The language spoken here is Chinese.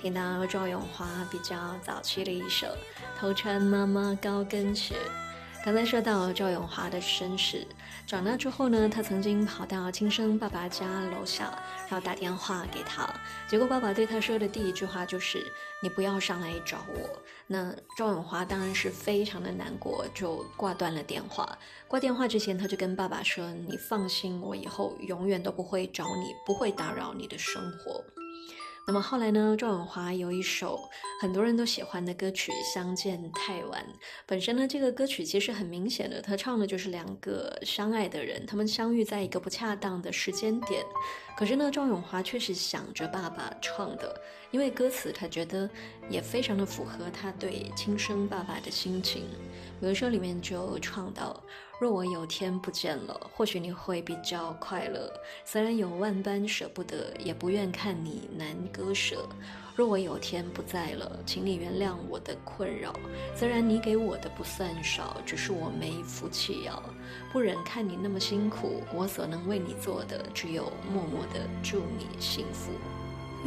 听到赵咏华比较早期的一首《偷穿妈妈高跟鞋》。刚才说到赵咏华的身世，长大之后呢，他曾经跑到亲生爸爸家楼下，然后打电话给他，结果爸爸对他说的第一句话就是“你不要上来找我”。那赵咏华当然是非常的难过，就挂断了电话。挂电话之前，他就跟爸爸说：“你放心，我以后永远都不会找你，不会打扰你的生活。”那么后来呢，赵咏华有一首很多人都喜欢的歌曲《相见太晚》。本身呢，这个歌曲其实很明显的，他唱的就是两个相爱的人，他们相遇在一个不恰当的时间点。可是呢，赵咏华却是想着爸爸唱的，因为歌词他觉得也非常的符合他对亲生爸爸的心情。比如说里面就唱到：若我有天不见了，或许你会比较快乐，虽然有万般舍不得，也不愿看你难割舍。若我有天不在了，请你原谅我的困扰，虽然你给我的不算少，只是我没福气要，不忍看你那么辛苦，我所能为你做的，只有默默的祝你幸福。